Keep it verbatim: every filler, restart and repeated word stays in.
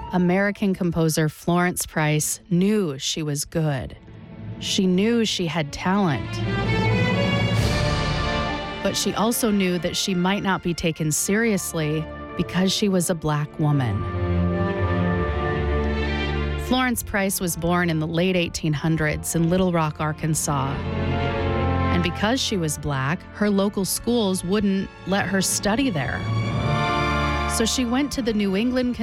American composer Florence Price knew she was good. She knew she had talent. But she also knew that she might not be taken seriously because she was a Black woman. Florence Price was born in the late eighteen hundreds in Little Rock, Arkansas. And because she was Black, her local schools wouldn't let her study there. So she went to the New England